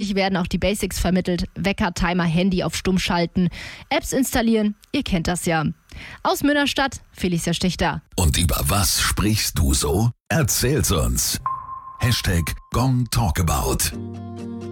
Eigentlich werden auch die Basics vermittelt. Wecker, Timer, Handy auf Stumm schalten, Apps installieren, ihr kennt das ja. Aus Münnerstadt, Felicia Stichter. Und über was sprichst du so? Erzähl's uns. #GongTalkabout